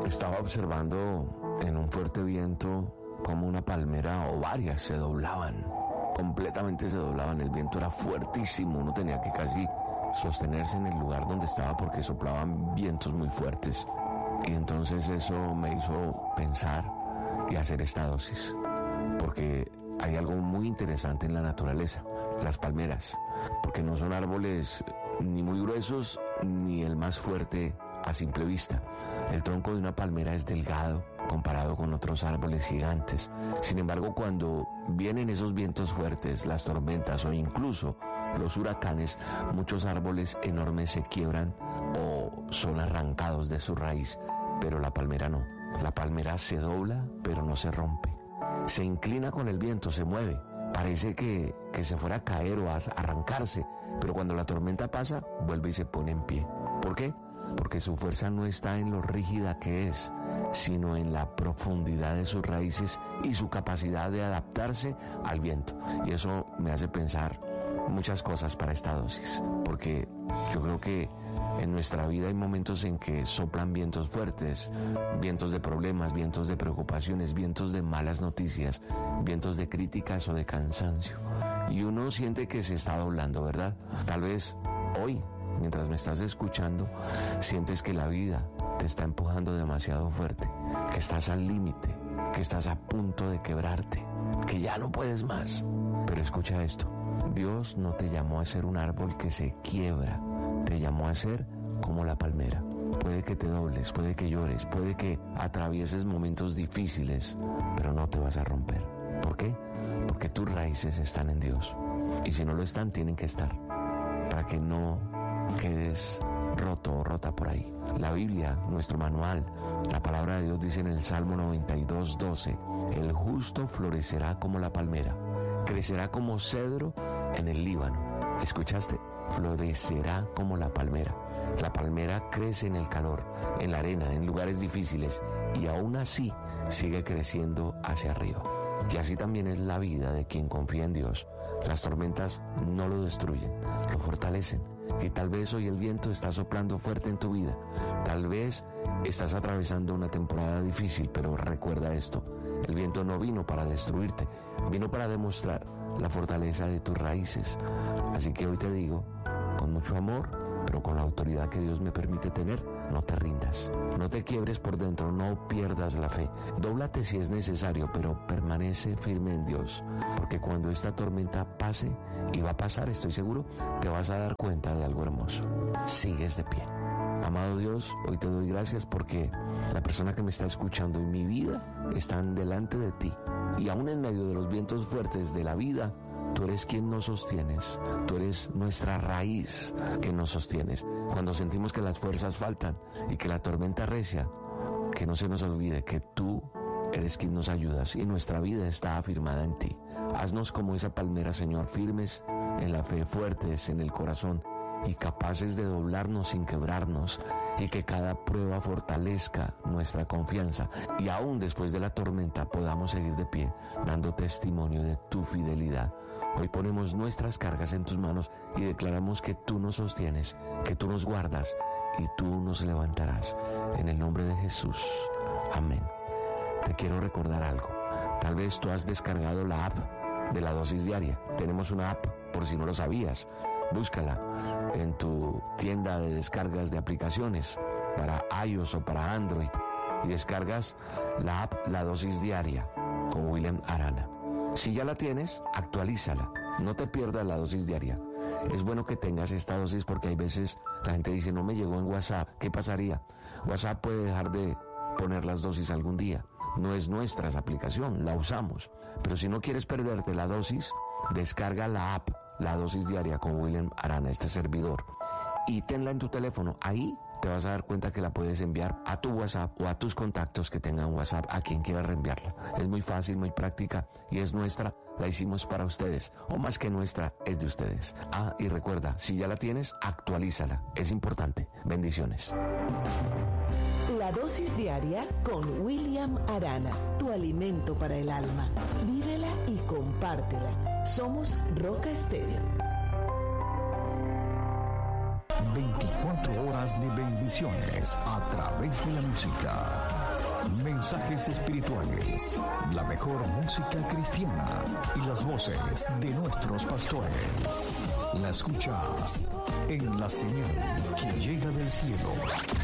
Estaba observando en un fuerte viento como una palmera o varias se doblaban, completamente se doblaban. El viento era fuertísimo, uno tenía que casi sostenerse en el lugar donde estaba porque soplaban vientos muy fuertes. Y entonces eso me hizo pensar y hacer esta dosis, porque hay algo muy interesante en la naturaleza, las palmeras, porque no son árboles ni muy gruesos ni el más fuerte a simple vista. El tronco de una palmera es delgado comparado con otros árboles gigantes. Sin embargo, cuando vienen esos vientos fuertes, las tormentas o incluso los huracanes, muchos árboles enormes se quiebran o son arrancados de su raíz, pero la palmera no. La palmera se dobla, pero no se rompe. Se inclina con el viento, se mueve. Parece que se fuera a caer o a arrancarse, pero cuando la tormenta pasa, vuelve y se pone en pie. ¿Por qué? Porque su fuerza no está en lo rígida que es, sino en la profundidad de sus raíces y su capacidad de adaptarse al viento. Y eso me hace pensar muchas cosas para esta dosis, porque yo creo que en nuestra vida hay momentos en que soplan vientos fuertes, vientos de problemas, vientos de preocupaciones, vientos de malas noticias, vientos de críticas o de cansancio. Y uno siente que se está doblando, ¿verdad? Tal vez hoy, mientras me estás escuchando, sientes que la vida te está empujando demasiado fuerte, que estás al límite, que estás a punto de quebrarte, que ya no puedes más. Pero escucha esto, Dios no te llamó a ser un árbol que se quiebra, te llamó a ser como la palmera. Puede que te dobles, puede que llores, puede que atravieses momentos difíciles, pero no te vas a romper. ¿Por qué? Porque tus raíces están en Dios. Y si no lo están, tienen que estar, para que no quedes roto o rota por ahí. La Biblia, nuestro manual, la palabra de Dios dice en el Salmo 92:12, el justo florecerá como la palmera, crecerá como cedro en el Líbano. ¿Escuchaste? Florecerá como la palmera. La palmera crece en el calor, en la arena, en lugares difíciles, y aún así sigue creciendo hacia arriba. Y así también es la vida de quien confía en Dios. Las tormentas no lo destruyen, lo fortalecen. Y tal vez hoy el viento está soplando fuerte en tu vida. Tal vez estás atravesando una temporada difícil, pero recuerda esto: el viento no vino para destruirte, vino para demostrar la fortaleza de tus raíces. Así que hoy te digo, con mucho amor, pero con la autoridad que Dios me permite tener, no te rindas, no te quiebres por dentro, no pierdas la fe. Dóblate si es necesario, pero permanece firme en Dios, porque cuando esta tormenta pase, y va a pasar, estoy seguro, te vas a dar cuenta de algo hermoso. Sigues de pie. Amado Dios, hoy te doy gracias porque la persona que me está escuchando y mi vida están delante de ti. Y aún en medio de los vientos fuertes de la vida, tú eres quien nos sostienes, tú eres nuestra raíz que nos sostienes. Cuando sentimos que las fuerzas faltan y que la tormenta arrecia, que no se nos olvide que tú eres quien nos ayudas y nuestra vida está afirmada en ti. Haznos como esa palmera, Señor, firmes en la fe, fuertes en el corazón y capaces de doblarnos sin quebrarnos, y que cada prueba fortalezca nuestra confianza y aún después de la tormenta podamos seguir de pie dando testimonio de tu fidelidad. Hoy ponemos nuestras cargas en tus manos y declaramos que tú nos sostienes, que tú nos guardas y tú nos levantarás. En el nombre de Jesús. Amén. Te quiero recordar algo. Tal vez tú has descargado la app de la dosis diaria. Tenemos una app, por si no lo sabías. Búscala en tu tienda de descargas de aplicaciones para iOS o para Android y descargas la app La Dosis Diaria con William Arana. Si ya la tienes, actualízala. No te pierdas la dosis diaria. Es bueno que tengas esta dosis porque hay veces la gente dice, no me llegó en WhatsApp. ¿Qué pasaría? WhatsApp puede dejar de poner las dosis algún día. No es nuestra esa aplicación, la usamos. Pero si no quieres perderte la dosis, descarga la app La Dosis Diaria con William Arana, este servidor, y tenla en tu teléfono. Ahí te vas a dar cuenta que la puedes enviar a tu WhatsApp o a tus contactos que tengan WhatsApp, a quien quiera reenviarla. Es muy fácil, muy práctica y es nuestra. La hicimos para ustedes, o más que nuestra, es de ustedes. Ah, y recuerda, si ya la tienes, actualízala. Es importante. Bendiciones. La Dosis Diaria con William Arana, tu alimento para el alma. Vívela y compártela. Somos Roca Estéreo. 24 horas de bendiciones a través de la música. Mensajes espirituales, la mejor música cristiana y las voces de nuestros pastores. La escuchas en la señal que llega del cielo.